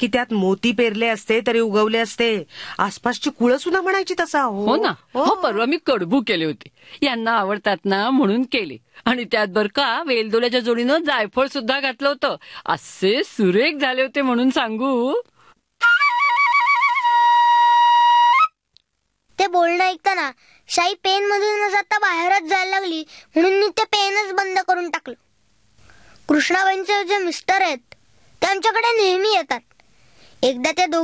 की त्यात मोती पेरले असते तरी उगवले असते. आसपासची कुळं सुद्धा म्हणायची तसा. हो ना. हो, परवा मी कडबू केले होते. यांना आवडतात ना म्हणून केले. आणि त्यात बर का वेलदोड्याच्या जोडीनं जायफळ सुद्धा घातलं होतं. असे सुरेख झाले होते म्हणून सांगू. ते बोलणं ऐकताना शाई पेन मधून न जाता बाहेरच जायला लागली म्हणून मी ते पेनच बंद करून टाकलं. कृष्णाबाईंचे जे मिस्टर आहेत ते आमच्याकडे नेहमी येतात. एकदा त्या